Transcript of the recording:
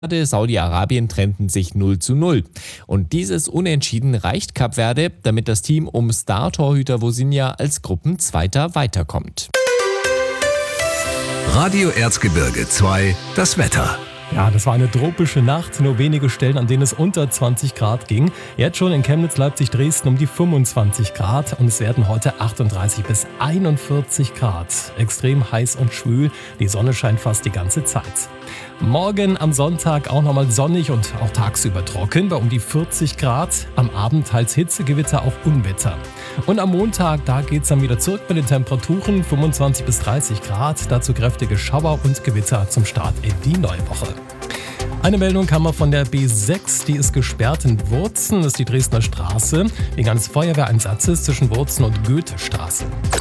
Saudi-Arabien trennten sich 0:0. Und dieses Unentschieden reicht Kap Verde, damit das Team um Star-Torhüter Vosinha als Gruppenzweiter weiterkommt. Radio Erzgebirge 2, das Wetter. Ja, das war eine tropische Nacht, nur wenige Stellen, an denen es unter 20 Grad ging. Jetzt schon in Chemnitz, Leipzig, Dresden um die 25 Grad und es werden heute 38 bis 41 Grad. Extrem heiß und schwül, die Sonne scheint fast die ganze Zeit. Morgen am Sonntag auch nochmal sonnig und auch tagsüber trocken bei um die 40 Grad. Am Abend teils Hitzegewitter, auch Unwetter. Und am Montag, da geht es dann wieder zurück bei den Temperaturen, 25 bis 30 Grad. Dazu kräftige Schauer und Gewitter zum Start in die neue Woche. Eine Meldung kam mal von der B6, die ist gesperrt in Wurzen, das ist die Dresdner Straße, wegen eines Feuerwehreinsatzes zwischen Wurzen und Goethestraße.